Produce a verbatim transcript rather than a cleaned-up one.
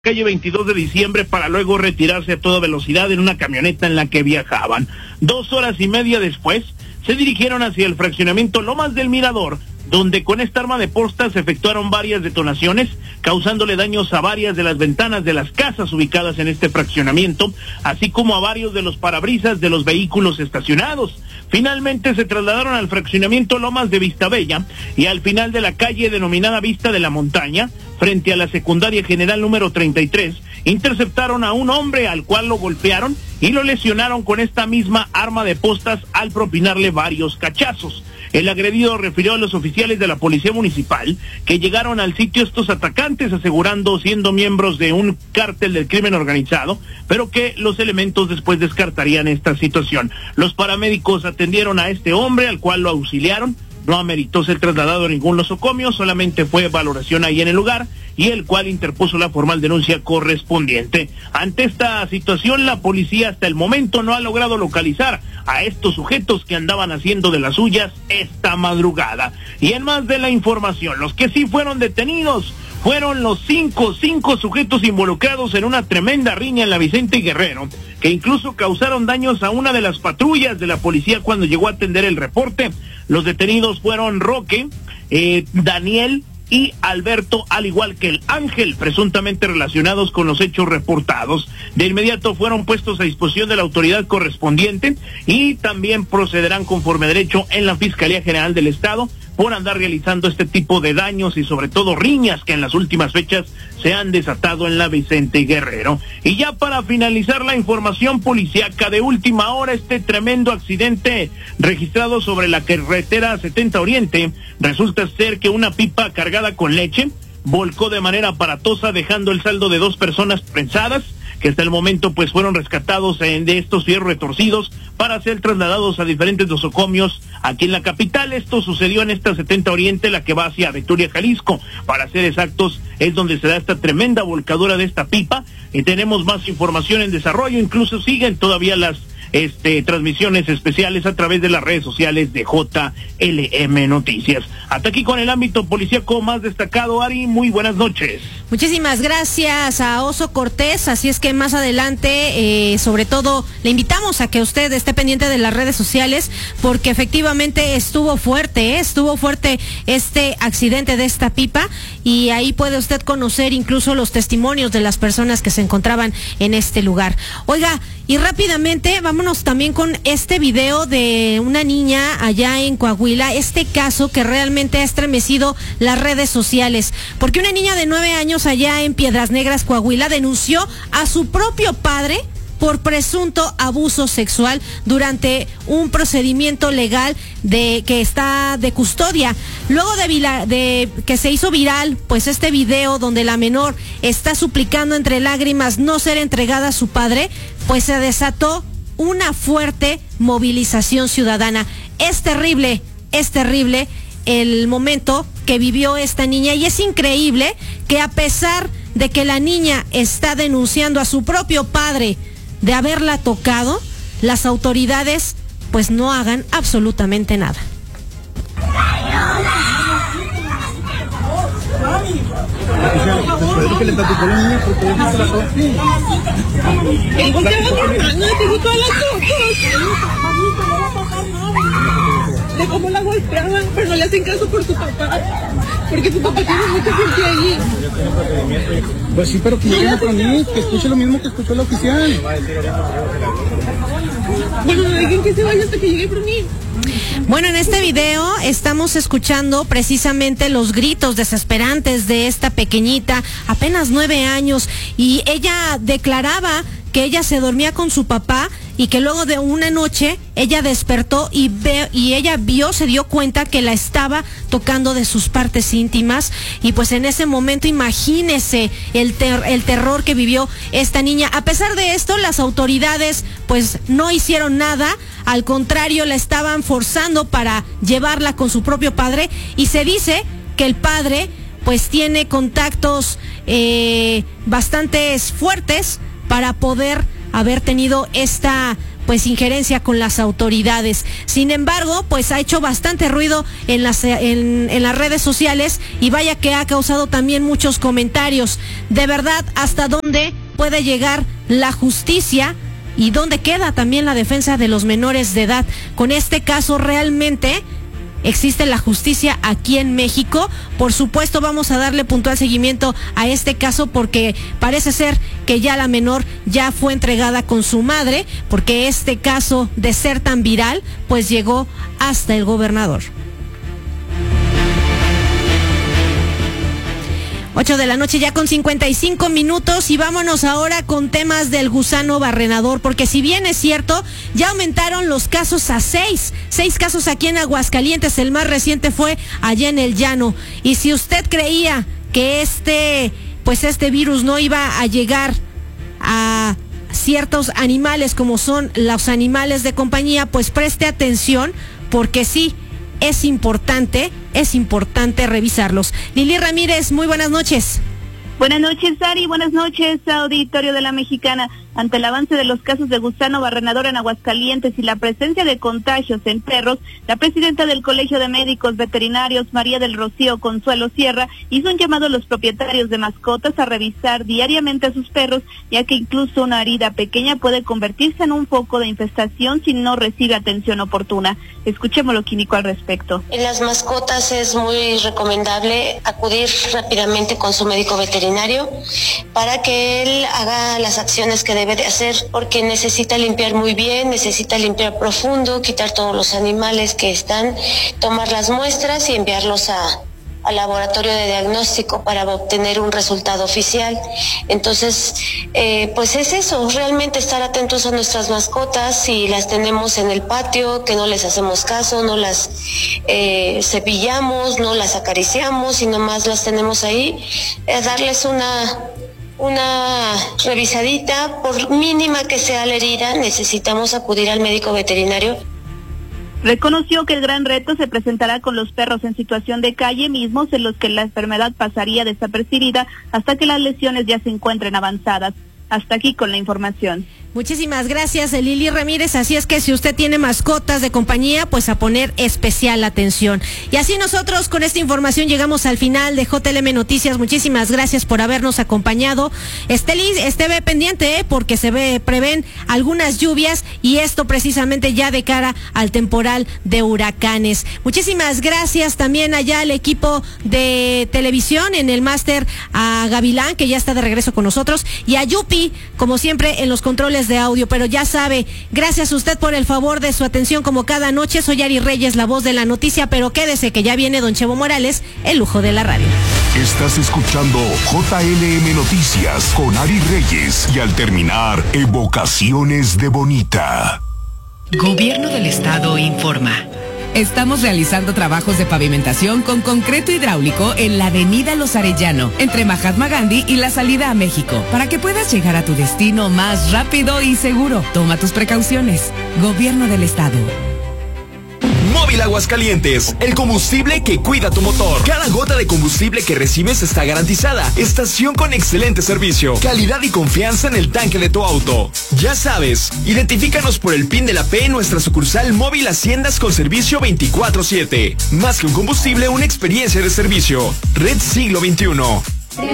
Calle veintidós de diciembre para luego retirarse a toda velocidad en una camioneta en la que viajaban. Dos horas y media después, se dirigieron hacia el fraccionamiento Lomas del Mirador, donde con esta arma de postas efectuaron varias detonaciones, causándole daños a varias de las ventanas de las casas ubicadas en este fraccionamiento, así como a varios de los parabrisas de los vehículos estacionados. Finalmente se trasladaron al fraccionamiento Lomas de Vistabella y al final de la calle denominada Vista de la Montaña, frente a la secundaria general número treinta y tres, interceptaron a un hombre al cual lo golpearon y lo lesionaron con esta misma arma de postas al propinarle varios cachazos. El agredido refirió a los oficiales de la policía municipal que llegaron al sitio estos atacantes, asegurando siendo miembros de un cártel del crimen organizado, pero que los elementos después descartarían esta situación. Los paramédicos atendieron a este hombre, al cual lo auxiliaron. No ameritó ser trasladado a ningún nosocomio, solamente fue valoración ahí en el lugar, y el cual interpuso la formal denuncia correspondiente. Ante esta situación, la policía hasta el momento no ha logrado localizar a estos sujetos que andaban haciendo de las suyas esta madrugada. Y en más de la información, los que sí fueron detenidos fueron los cinco, cinco sujetos involucrados en una tremenda riña en la Vicente Guerrero, que incluso causaron daños a una de las patrullas de la policía cuando llegó a atender el reporte. Los detenidos fueron Roque, eh, Daniel y Alberto, al igual que el Ángel, presuntamente relacionados con los hechos reportados. De inmediato fueron puestos a disposición de la autoridad correspondiente y también procederán conforme a derecho en la Fiscalía General del Estado por andar realizando este tipo de daños y sobre todo riñas que en las últimas fechas se han desatado en la Vicente Guerrero. Y ya para finalizar la información policíaca de última hora, este tremendo accidente registrado sobre la carretera setenta Oriente, resulta ser que una pipa cargada con leche volcó de manera aparatosa, dejando el saldo de dos personas prensadas, que hasta el momento pues fueron rescatados en, de estos fierros retorcidos para ser trasladados a diferentes nosocomios aquí en la capital. Esto sucedió en esta setenta Oriente, la que va hacia Victoria, Jalisco. Para ser exactos, es donde se da esta tremenda volcadura de esta pipa. Y tenemos más información en desarrollo, incluso siguen todavía las Este, transmisiones especiales a través de las redes sociales de J L M Noticias. Hasta aquí con el ámbito policíaco más destacado. Ari, muy buenas noches. Muchísimas gracias a Oso Cortés, así es que más adelante, eh, sobre todo, le invitamos a que usted esté pendiente de las redes sociales, porque efectivamente estuvo fuerte, ¿eh? estuvo fuerte este accidente de esta pipa, y ahí puede usted conocer incluso los testimonios de las personas que se encontraban en este lugar. Oiga, y rápidamente, vámonos también con este video de una niña allá en Coahuila, este caso que realmente ha estremecido las redes sociales, porque una niña de nueve años allá en Piedras Negras, Coahuila, denunció a su propio padre por presunto abuso sexual durante un procedimiento legal de que está de custodia. Luego de, vila, de que se hizo viral pues este video donde la menor está suplicando entre lágrimas no ser entregada a su padre, pues se desató una fuerte movilización ciudadana. Es terrible, es terrible el momento que vivió esta niña, y es increíble que a pesar de que la niña está denunciando a su propio padre de haberla tocado, las autoridades pues no hagan absolutamente nada. De cómo la golpeaban, pero no le hacen caso por su papá, porque su papá tiene mucha gente allí. Pues sí, pero que no llegue para mí, que escuche lo mismo que escuchó la oficial. Bueno, dejen que se vaya hasta que llegue por mí. Bueno, en este video estamos escuchando precisamente los gritos desesperantes de esta pequeñita, apenas nueve años, y ella declaraba que ella se dormía con su papá y que luego de una noche ella despertó y ve, y ella vio, se dio cuenta que la estaba tocando de sus partes íntimas, y pues en ese momento imagínese el, ter, el terror que vivió esta niña. A pesar de esto, las autoridades pues no hicieron nada, al contrario, la estaban forzando para llevarla con su propio padre, y se dice que el padre pues tiene contactos eh, bastante fuertes para poder haber tenido esta pues injerencia con las autoridades. Sin embargo, pues ha hecho bastante ruido en las, en, en las redes sociales y vaya que ha causado también muchos comentarios. De verdad, ¿hasta dónde puede llegar la justicia? ¿Y dónde queda también la defensa de los menores de edad? Con este caso, ¿realmente existe la justicia aquí en México? Por supuesto, vamos a darle puntual seguimiento a este caso porque parece ser que ya la menor ya fue entregada con su madre, porque este caso, de ser tan viral, pues llegó hasta el gobernador. Ocho de la noche ya con cincuenta y cinco minutos y vámonos ahora con temas del gusano barrenador, porque si bien es cierto, ya aumentaron los casos a seis, seis casos aquí en Aguascalientes, el más reciente fue allá en el Llano, y si usted creía que este, pues este virus no iba a llegar a ciertos animales como son los animales de compañía, pues preste atención, porque sí, es importante, es importante revisarlos. Lili Ramírez, muy buenas noches. Buenas noches, Ari. Buenas noches, auditorio de La Mexicana. Ante el avance de los casos de gusano barrenador en Aguascalientes y la presencia de contagios en perros, la presidenta del Colegio de Médicos Veterinarios, María del Rocío Consuelo Sierra, hizo un llamado a los propietarios de mascotas a revisar diariamente a sus perros, ya que incluso una herida pequeña puede convertirse en un foco de infestación si no recibe atención oportuna. Escuchemos lo que indicó al respecto. En las mascotas es muy recomendable acudir rápidamente con su médico veterinario para que él haga las acciones que debe de hacer, porque necesita limpiar muy bien, necesita limpiar profundo, quitar todos los animales que están, tomar las muestras y enviarlos a al laboratorio de diagnóstico para obtener un resultado oficial. Entonces, eh, pues es eso, realmente estar atentos a nuestras mascotas. Si las tenemos en el patio, que no les hacemos caso, no las eh, cepillamos, no las acariciamos y nomás las tenemos ahí, eh, darles una una revisadita, por mínima que sea la herida, necesitamos acudir al médico veterinario. Reconoció que el gran reto se presentará con los perros en situación de calle, mismos en los que la enfermedad pasaría desapercibida hasta que las lesiones ya se encuentren avanzadas. Hasta aquí con la información. Muchísimas gracias, Lili Ramírez. Así es que si usted tiene mascotas de compañía, pues a poner especial atención. Y así nosotros con esta información llegamos al final de J L M Noticias. Muchísimas gracias por habernos acompañado. Esté, esté pendiente, ¿eh? porque se ve, prevén algunas lluvias y esto precisamente ya de cara al temporal de huracanes. Muchísimas gracias también allá al equipo de televisión en el máster, a Gavilán, que ya está de regreso con nosotros, y a Yupi, como siempre, en los controles de audio. Pero ya sabe, gracias a usted por el favor de su atención como cada noche. Soy Ari Reyes, la voz de la noticia, pero quédese que ya viene don Chevo Morales, el lujo de la radio. Estás escuchando J L M Noticias con Ari Reyes y al terminar, evocaciones de Bonita. Gobierno del Estado informa. Estamos realizando trabajos de pavimentación con concreto hidráulico en la avenida Los Arellano, entre Mahatma Gandhi y la salida a México, para que puedas llegar a tu destino más rápido y seguro. Toma tus precauciones. Gobierno del Estado. Móvil Aguascalientes, el combustible que cuida tu motor. Cada gota de combustible que recibes está garantizada. Estación con excelente servicio, calidad y confianza en el tanque de tu auto. Ya sabes, identifícanos por el PIN de la P en nuestra sucursal Móvil Haciendas con servicio veinticuatro siete. Más que un combustible, una experiencia de servicio. Red Siglo veintiuno.